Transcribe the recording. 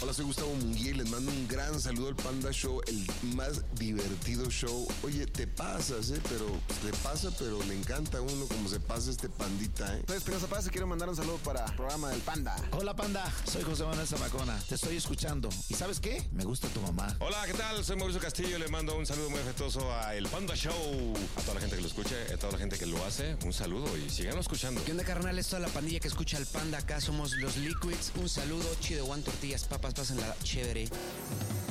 Hola, soy Gustavo Munguía y les mando un gran saludo al Panda Show, el más divertido show. Oye, te pasas, pero le pasa, pero le encanta a uno como se pasa este pandita, Soy Espinosa Paz y quiero mandar un saludo para el programa del Panda. Hola, Panda, soy José Manuel Zamacona, te estoy escuchando. ¿Y sabes qué? Me gusta tu mamá. Hola, ¿qué tal? Soy Mauricio Castillo, le mando un saludo muy afectuoso a El Panda Show. A toda la gente que lo escuche, a toda la gente que lo hace, un saludo y síganlo escuchando. ¿Qué onda, carnales? Toda la pandilla que escucha al Panda, acá somos los Liquids. Un saludo, chido, one tortillas, papas, pásenla chévere.